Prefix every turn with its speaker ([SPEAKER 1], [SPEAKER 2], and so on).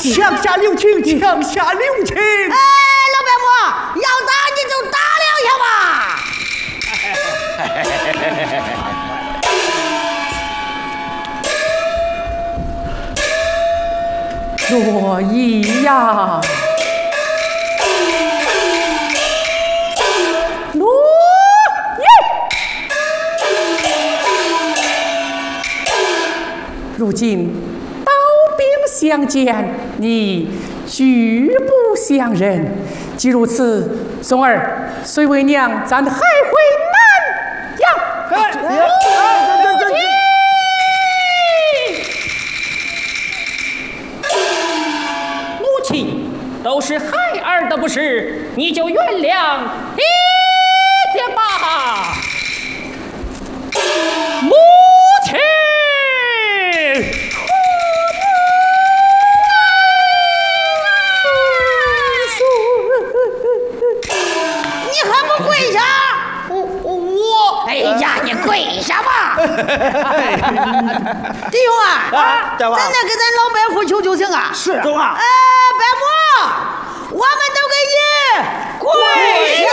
[SPEAKER 1] 枪下留情，枪下留情。
[SPEAKER 2] 哎，老伯母，要打你就打
[SPEAKER 1] 2下吧。若意呀，若意。如今刀兵相见，你拒不相认。既如此，松儿随为娘，咱还回南阳。
[SPEAKER 3] 母亲都是孩儿的不是，你就原谅爹爹吧。母亲。
[SPEAKER 2] 跪下！我，哎呀，你跪下吧！弟兄啊，咱再给咱老伯父求求情啊！
[SPEAKER 1] 是中啊！
[SPEAKER 2] 哎，伯母，我们都给你跪下！